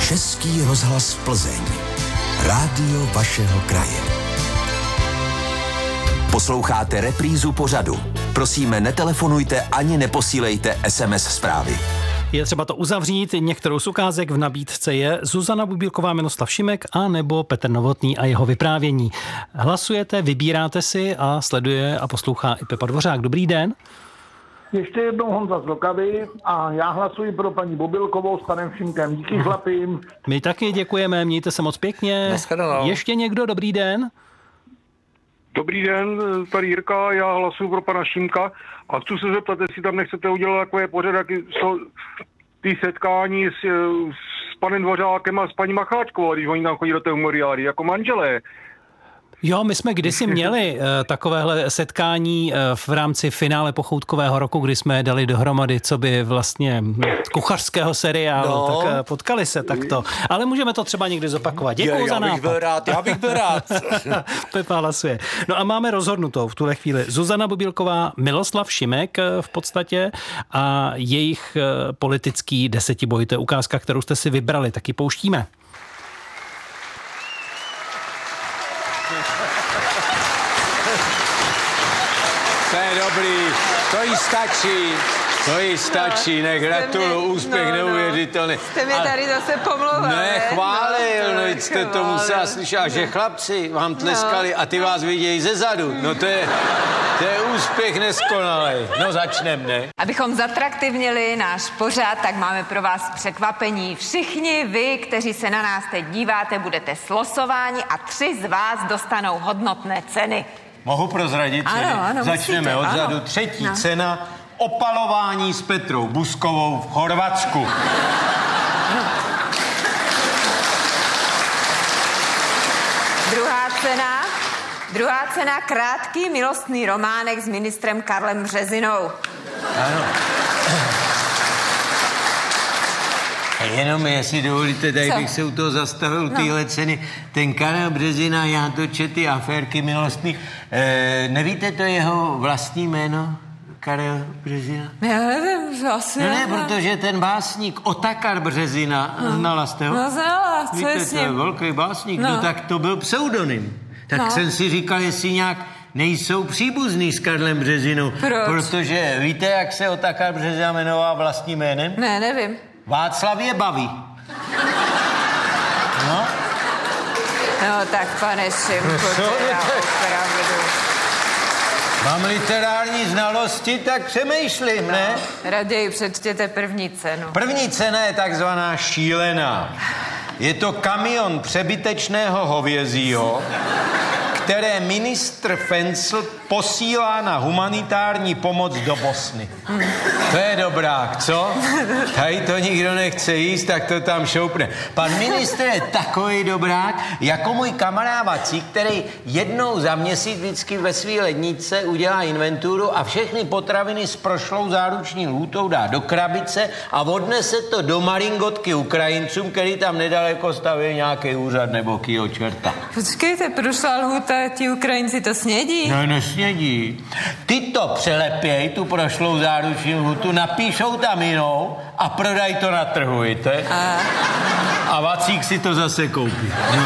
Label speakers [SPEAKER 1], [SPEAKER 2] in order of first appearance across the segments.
[SPEAKER 1] Český rozhlas Plzeň. Rádio vašeho kraje. Posloucháte reprízu pořadu. Prosíme, netelefonujte ani neposílejte SMS zprávy.
[SPEAKER 2] Je třeba to uzavřít. Některou z ukázek v nabídce je Zuzana Bubílková, Miloslav Šimek a nebo Petr Novotný a jeho vyprávění. Hlasujete, vybíráte si a sleduje a poslouchá i Pepa Dvořák. Dobrý den.
[SPEAKER 3] Ještě jednou Honza z Vltavy a já hlasuji pro paní Bubílkovou s panem Šimkem. Díky chlapím.
[SPEAKER 2] My taky děkujeme, mějte se moc pěkně. Ještě někdo, dobrý den.
[SPEAKER 4] Dobrý den, tady Jirka, já hlasuji pro pana Šimka a chci se zeptat, jestli tam nechcete udělat takové pořad, ty setkání s panem Dvořákem a s paní Macháčkovou, když oni tam chodí do té memoriály, jako manželé.
[SPEAKER 2] Jo, my jsme kdysi měli takovéhle setkání v rámci finále Pochoutkového roku, kdy jsme je dali dohromady, co by vlastně kuchařského seriálu, tak potkali se takto. Ale můžeme to třeba někdy zopakovat. Děkuju za nápad.
[SPEAKER 5] Já bych byl rád.
[SPEAKER 2] Pepa hlasuje. No a máme rozhodnutou v tuhle chvíli Zuzana Bubílková, Miloslav Šimek v podstatě a jejich politický desetiboj. To je ukázka, kterou jste si vybrali, taky pouštíme.
[SPEAKER 5] To je dobrý, to jí stačí, gratuluju, úspěch neuvěřitelný.
[SPEAKER 6] Jste mě tady zase pomlouval,
[SPEAKER 5] ne? Chválil, jste to musela slyšet, a že chlapci vám tleskali a ty vás vidějí zezadu, no to je úspěch neskonalej. No začnem, ne?
[SPEAKER 6] Abychom zatraktivnili náš pořad, tak máme pro vás překvapení. Všichni vy, kteří se na nás teď díváte, budete slosováni a 3 z vás dostanou hodnotné ceny.
[SPEAKER 5] Mohu prozradit?
[SPEAKER 6] Ano,
[SPEAKER 5] začneme
[SPEAKER 6] musíte,
[SPEAKER 5] odzadu.
[SPEAKER 6] ano.
[SPEAKER 5] Třetí cena, opalování s Petrou Buskovou v Chorvatsku.
[SPEAKER 6] Druhá cena, krátký milostný románek s ministrem Karlem Březinou.
[SPEAKER 5] Ano. Jenom, jestli dovolíte, tady bych se u toho zastavil, tyhle ceny. Ten Karel Březina, já to četl, ty aférky milostný. Nevíte to jeho vlastní jméno? Karel Březina?
[SPEAKER 6] Já nevím, asi
[SPEAKER 5] ne, protože ten básník Otakar Březina, znala jste ho?
[SPEAKER 6] No znala, co
[SPEAKER 5] víte,
[SPEAKER 6] je s ním?
[SPEAKER 5] To je velký básník, no tak to byl pseudonym. Tak jsem si říkal, jestli nějak nejsou příbuzný s Karlem Březinou.
[SPEAKER 6] Proč?
[SPEAKER 5] Protože víte, jak se Otakar Březina jmenoval vlastním jménem?
[SPEAKER 6] Ne, nevím.
[SPEAKER 5] Václav je baví. No?
[SPEAKER 6] No tak, pane Šimku, teda opravdu.
[SPEAKER 5] Mám literární znalosti, tak přemýšlím, ne?
[SPEAKER 6] Raději přečtěte první cenu.
[SPEAKER 5] První cena je takzvaná šílená. Je to kamion přebytečného hovězího, které ministr Fencl posílá na humanitární pomoc do Bosny. To je dobrák, co? Tady to nikdo nechce jíst, tak to tam šoupne. Pan ministr je takový dobrák, jako můj kamarád Vacík, který jednou za měsíc vždycky ve svý ledničce udělá inventuru a všechny potraviny s prošlou záruční lhůtou dá do krabice a odnese to do Maringotky Ukrajincům, který tam nedaleko staví nějaký úřad nebo kýho čerta.
[SPEAKER 6] Počkejte, prošla lhůta, ti Ukrajinci to snědí?
[SPEAKER 5] No, nesnědí. Ty to přelepěj, tu prošlou záruční lhůtu, napíšou tam jinou a prodají to na trhu, víte? A Vacík si to zase koupí. No.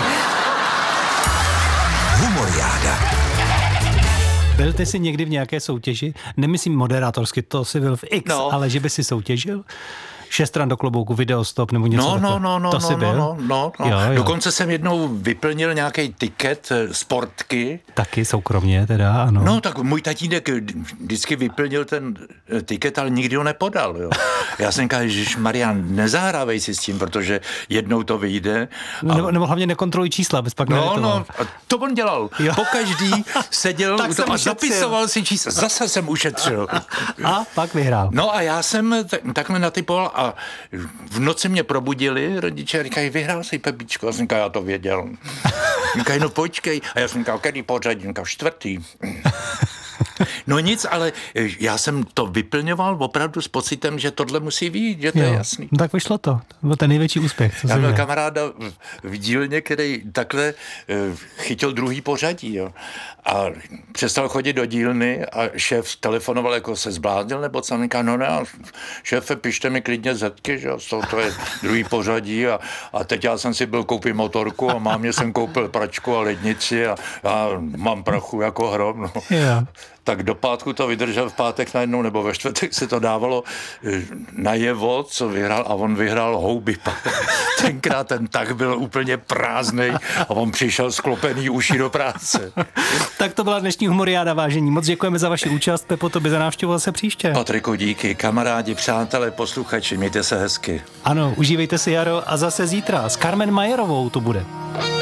[SPEAKER 1] Humoriáda.
[SPEAKER 2] Byl ty si někdy v nějaké soutěži? Nemyslím moderátorsky, to si byl v X, ale že by si soutěžil? 6 stran do klobouku, videostop nebo něco takového. To si byl?
[SPEAKER 7] No.
[SPEAKER 2] Jo.
[SPEAKER 7] Dokonce jsem jednou vyplnil nějaký tiket sportky.
[SPEAKER 2] Taky soukromně teda, ano.
[SPEAKER 7] No, tak můj tatínek vždycky vyplnil ten tiket, ale nikdy ho nepodal, jo. Já jsem říkal, že Marian, nezahrávej si s tím, protože jednou to vyjde.
[SPEAKER 2] Nebo hlavně nekontroluj čísla, bez pak
[SPEAKER 7] No, to on dělal.
[SPEAKER 2] Jo.
[SPEAKER 7] Pokaždý seděl a zapisoval si čísla. Zase jsem ušetřil.
[SPEAKER 2] A pak vyhrál.
[SPEAKER 7] No a já jsem takhle natypoval a v noci mě probudili rodiče a říkají, vyhrál jsi, Pepíčko. A jsem říkal, já to věděl. Říkají, no počkej. A já jsem říkal, který pořadí? Říkal, 4. No nic, ale já jsem to vyplňoval opravdu s pocitem, že tohle musí vyjít, že to je jasný.
[SPEAKER 2] No tak vyšlo to. To byl ten největší úspěch.
[SPEAKER 7] Já měl kamaráda v dílně, který takhle chytil druhý pořadí, jo. A přestal chodit do dílny a šéf telefonoval, jako se zbláznil, nebo co, říká, no ne, šéfe, pište mi klidně zetky, že to je druhý pořadí a teď já jsem si byl koupil motorku a mámě jsem koupil pračku a lednici a mám prachu jako hrom, no.
[SPEAKER 2] Yeah.
[SPEAKER 7] Tak do pátku to vydržel, v pátek najednou, nebo ve čtvrtek se to dávalo najevo, co vyhrál, a on vyhrál houby. Tenkrát ten tah byl úplně prázdnej a on přišel sklopený uši do práce.
[SPEAKER 2] Tak to byla dnešní humoriáda, vážení. Moc děkujeme za vaši účast, Pepo, tobě za návštěvu zase příště.
[SPEAKER 7] Patriku, díky. Kamarádi, přátelé, posluchači, mějte se hezky.
[SPEAKER 2] Ano, užívejte si jaro a zase zítra s Carmen Majerovou to bude.